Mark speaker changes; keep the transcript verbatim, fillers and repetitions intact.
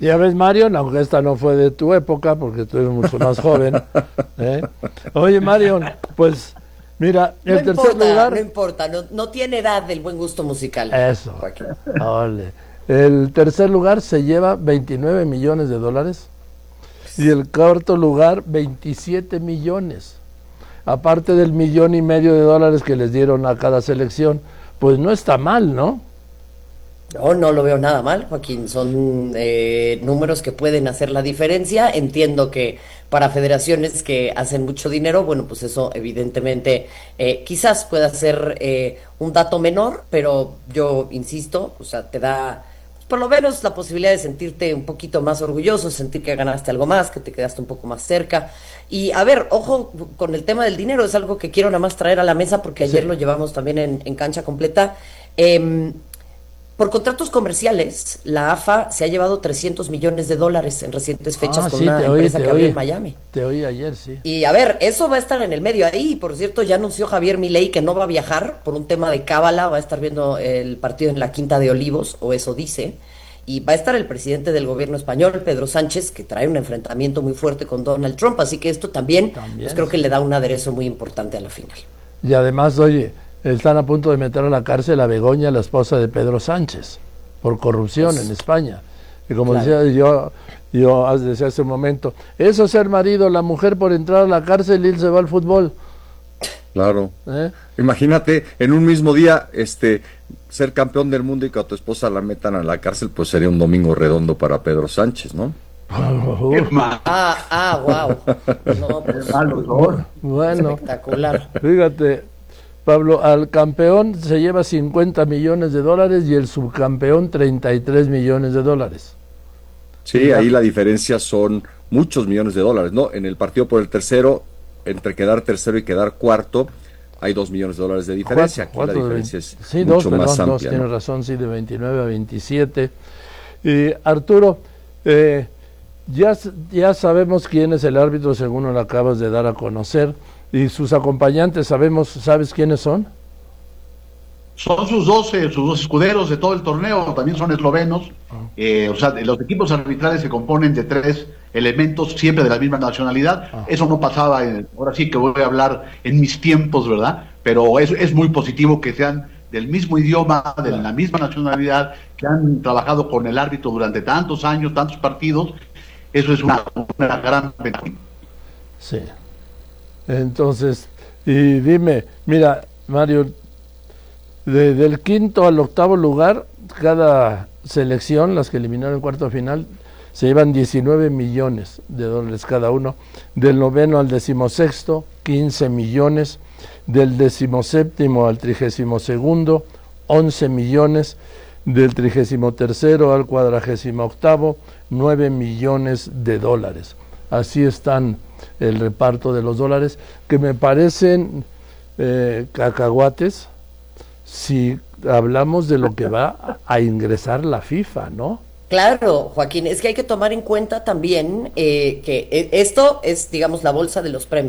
Speaker 1: Ya ves, Mario, aunque esta no fue de tu época, porque tú eres mucho más joven. ¿eh? Oye, Mario, pues, mira,
Speaker 2: No
Speaker 1: el tercer
Speaker 2: importa,
Speaker 1: lugar...
Speaker 2: no importa, no, no tiene edad del buen gusto musical,
Speaker 1: Eso,
Speaker 2: Joaquín.
Speaker 1: ole. El tercer lugar se lleva veintinueve millones de dólares y el cuarto lugar veintisiete millones. Aparte del millón y medio de dólares que les dieron a cada selección, pues no está mal, ¿no?
Speaker 2: No, no lo veo nada mal, Joaquín. Son eh, números que pueden hacer la diferencia. Entiendo que para federaciones que hacen mucho dinero, bueno, pues eso evidentemente eh, quizás pueda ser eh, un dato menor, pero yo insisto, o sea, te da pues, por lo menos la posibilidad de sentirte un poquito más orgulloso, sentir que ganaste algo más, que te quedaste un poco más cerca. Y a ver, ojo con el tema del dinero, es algo que quiero nada más traer a la mesa porque
Speaker 1: Sí.
Speaker 2: ayer lo llevamos también en, en cancha completa. Em, por contratos comerciales, la A F A se ha llevado trescientos millones de dólares en recientes fechas
Speaker 1: Ah,
Speaker 2: con
Speaker 1: sí,
Speaker 2: una
Speaker 1: te oí,
Speaker 2: empresa
Speaker 1: te
Speaker 2: que abrió en
Speaker 1: oí.
Speaker 2: Miami.
Speaker 1: Te oí ayer, sí.
Speaker 2: Y a ver, eso va a estar en el medio ahí. Por cierto, ya anunció Javier Milei que no va a viajar por un tema de cábala, va a estar viendo el partido en la Quinta de Olivos, o eso dice. Y va a estar el presidente del gobierno español, Pedro Sánchez, que trae un enfrentamiento muy fuerte con Donald Trump. Así que esto también, pues
Speaker 1: También,
Speaker 2: creo que
Speaker 1: sí.
Speaker 2: le da un aderezo muy importante a la final.
Speaker 1: Y además, oye, están a punto de meter a la cárcel a Begoña, la esposa de Pedro Sánchez, por corrupción
Speaker 2: Pues,
Speaker 1: en España. Y como
Speaker 2: claro.
Speaker 1: decía yo, yo decía hace un momento, eso es ser marido, la mujer por entrar a la cárcel y él se va al fútbol.
Speaker 3: Claro.
Speaker 1: ¿eh?
Speaker 3: Imagínate, en un mismo día, este, ser campeón del mundo y que a tu esposa la metan a la cárcel, pues sería un domingo redondo para Pedro Sánchez, ¿no?
Speaker 4: Qué mal,
Speaker 2: Ah, ah, wow. No, pues,
Speaker 4: mal, doctor.
Speaker 1: Bueno,
Speaker 2: espectacular.
Speaker 1: fíjate, Pablo, al campeón se lleva cincuenta millones de dólares y el subcampeón treinta y tres millones de dólares.
Speaker 3: Sí, ahí la diferencia son muchos millones de dólares, ¿no? En el partido por el tercero, entre quedar tercero y quedar cuarto, hay dos millones de dólares de diferencia. Aquí
Speaker 1: Cuatro-
Speaker 3: la
Speaker 1: cuatro de
Speaker 3: diferencia es
Speaker 1: veinte sí,
Speaker 3: mucho
Speaker 1: dos,
Speaker 3: más
Speaker 1: perdón, dos,
Speaker 3: amplia,
Speaker 1: tienes
Speaker 3: ¿no?
Speaker 1: razón, sí, de veintinueve a veintisiete. Y Arturo, eh, ya, s- ya sabemos quién es el árbitro, según lo acabas de dar a conocer, y sus acompañantes, sabemos, ¿sabes quiénes son?
Speaker 4: Son sus dos, eh, sus dos escuderos de todo el torneo, también son eslovenos. Eh, o sea, los equipos arbitrales se componen de tres elementos siempre de la misma nacionalidad.
Speaker 1: Ah.
Speaker 4: Eso no pasaba, en- ahora sí que voy a hablar en mis tiempos, ¿verdad? Pero es, es muy positivo que sean del mismo idioma, de la misma nacionalidad, que han trabajado con el árbitro durante tantos años, tantos partidos. Eso es una, una gran ventaja.
Speaker 1: Sí. Entonces, y dime, mira, Mario, de- del quinto al octavo lugar, cada selección, las que eliminaron en cuarto final, se llevan diecinueve millones de dólares cada uno. Del noveno al decimosexto, quince millones. Del decimoséptimo al trigésimo segundo, once millones. Del trigésimo tercero al cuadragésimo octavo, nueve millones de dólares. Así están el reparto de los dólares, que me parecen eh, cacahuates si hablamos de lo que va a ingresar la FIFA, ¿no?
Speaker 2: Claro, Joaquín, es que hay que tomar en cuenta también eh, que eh, esto es, digamos, la bolsa de los premios.